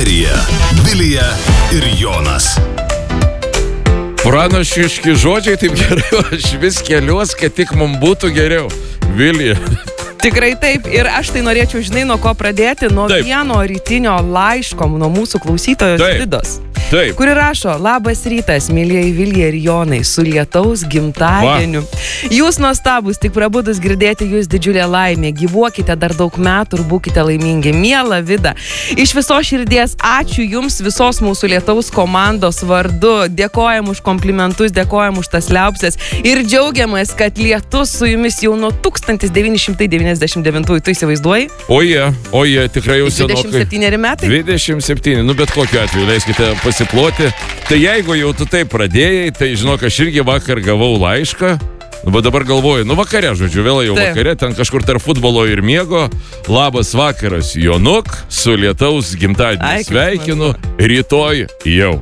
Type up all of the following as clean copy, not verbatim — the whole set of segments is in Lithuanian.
Eteryje Vilija ir Jonas. Pranašiški žodžiai, taip gerai, aš vis keliuos, kad tik mums būtų geriau. Vilija. Tikrai taip. Ir aš tai norėčiau, žinai, nuo ko pradėti. Nuo vieno rytinio laiško, nuo mūsų klausytojos Vidos. Taip. Kuri rašo: labas rytas, mėlyjeji Vilija ir Jonai, su lietaus gimtadieniu. Jūs nuostabus, tik prabudus girdėti jūs didžiulė laimė. Gyvuokite dar daug metų ir būkite laimingi. Miela Vida, iš visos širdies ačiū jums visos mūsų lietaus komandos vardu. Dėkojam už komplimentus, dėkojam už tas liaupsės ir džiaugiamės, kad lietus su jumis jau nuo 1999. Tu įsivaizduoji? Oje, tikrai jau senokai. 27 metai? 27, bet kokiu atveju, leiskite pasiploti. Tai jeigu jau tu tai pradėjai, tai žinok, aš irgi vakar gavau laišką. Bet dabar galvoju, vakare, žodžiu, vėl jau vakare, ten kažkur tarp futbolo ir miego. Labas vakaras, Jonuk, su lietaus gimtadieniu sveikinu, rytoj jau.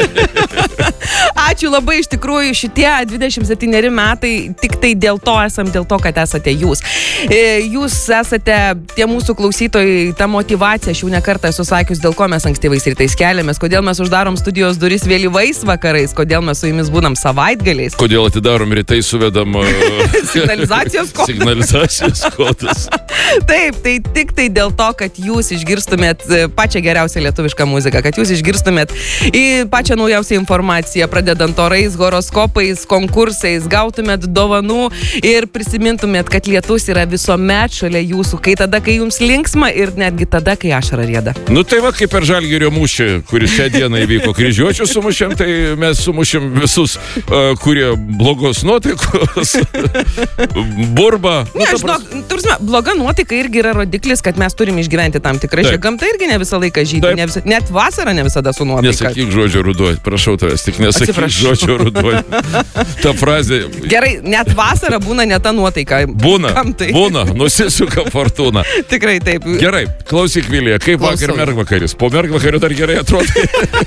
Ačiū labai, iš tikrųjų, šitie 27 metai tik tai dėl to, kad esate jūs. Jūs esate tie mūsų klausytojai, ta motyvacija, aš jau nekartą esu sakius, dėl ko mes ankstyvais rytais keliamės, kodėl mes uždarom studijos duris vėlyvais vakarais, kodėl mes su jumis būnam savaitgaliais. Kodėl atidarom rytais, suvedam signalizacijos kodus. Taip, tai tik tai dėl to, kad jūs išgirstumėt pačią geriausią lietuvišką muziką, kad jūs išgirstumėt į pačią naujausią informaciją, pradedant orais, horoskopais, konkursais, gautumėt dovanų ir prisimintumėt, kad lietus yra visuomet šalia jūsų, kai jums linksma ir netgi tada, kai ašara rieda. Tai va, kaip per Žalgirio mūšį, kuris šią dieną įvyko, kryžiuočių sumušėm, tai mes sumušėm visus, kurie blogos nuotaikos, burba. Ne, žinok, bloga nuotaika irgi yra rodiklis, kad mes turim išgyventi tam tikrai. Šią gamtą irgi ne visą laiką žydi, net vasara ne visada su nuotaika. Nesakyk žodžio ruduo, prašau tavęs, tik nesakyk žodžio ruduo. Ta frazė. Gerai, net vasara būna ne ta nuotaika. Būna, nusisuka fortūna. Tikrai taip. Gerai, klausyk Vilija, kaip vakar mergvakaris? Po mergvakario dar gerai atrodo.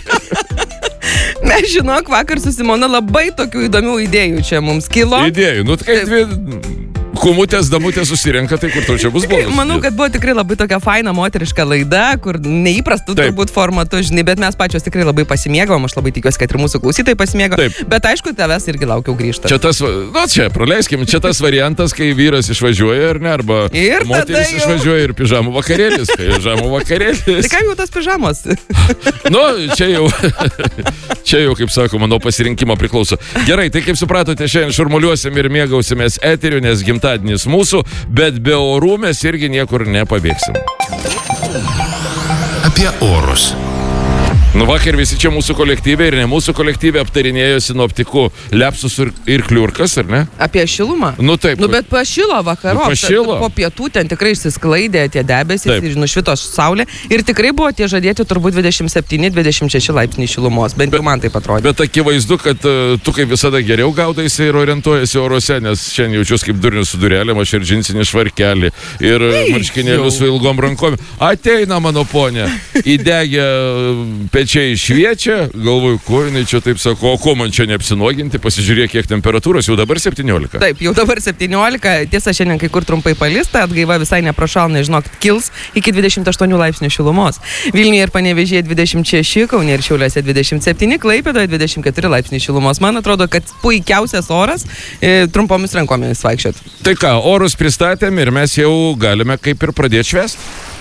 Mes, žinok, vakar su Simona labai tokių įdomių idėjų čia mums kilo. Idėjų, tai dvi kumutės, damutės susirenka, tai kur tau čia bus blogas? Manau, kad buvo tikrai labai tokia faina moteriška laida, kur neįprastų turbūt formatu, žinai, bet mes pačios tikrai labai pasimėgavom, aš labai tikiuosi, kad ir mūsų klausytojai pasimėgo, bet aišku, tavęs irgi laukiau grįžtant. Čia tas, praleiskim, čia tas variantas, kai vyras išvažiuoja, ar ne, arba moteris išvažiuoja ir pižamų vakarėlis. Tai ką jau tas pižamos? Čia jau, kaip sakoma, nuo pasirinkimo priklauso. Gerai, tai kaip supratote, šiandien šurmuliuosim ir mėgausimės eteriu, nes gimtadienis mūsų, bet be orų mes irgi niekur nepabėgsim. Apie orus. Vakar visi čia mūsų kolektyvė ir ne mūsų kolektyvė aptarinėjo sinoptikų Lepsus ir Kliurkas, ar ne? Apie šilumą? Taip. Bet pašilo vakaro. Po pietų ten tikrai išsisklaidė tie debesys ir nušvito saulė. Ir tikrai buvo tie žadėti turbūt 27-26 laipsniai šilumos. Bent jau man taip atrodė. Bet akivaizdu, kad tu kaip visada geriau gaudaisi ir orientuojasi orose, nes šiandien jaučiuosi kaip durnius su durelėm, aš ir džinsinį švarkelį, ir marškinėlius su ilgom rankom. Ateina mano ponė, įdegė čia šviečia, galvoju, ko jinai čia taip sako, o ko man čia neapsinuoginti, pasižiūrėk, kiek temperatūros, jau dabar 17. Taip, jau dabar 17, tiesa, šiandien kai kur trumpai palista, atgaiva visai neprašalna, žinok, kils iki 28 laipsnių šilumos. Vilniuje ir Panevėžyje 26, Kaune ir Šiauliuose 27, Klaipėdoje 24 laipsnių šilumos. Man atrodo, kad puikiausias oras trumpomis rankomis vaikščiot. Tai ką, orus pristatėm ir mes jau galime kaip ir pradėti švęsti.